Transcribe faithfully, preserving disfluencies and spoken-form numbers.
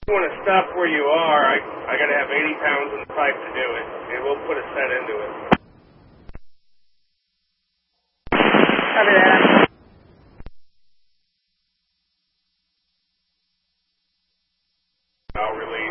You want to stop where you are, I, I got to have eighty pounds in the pipe to do it. And we'll put a set into it. Copy that. I'll release.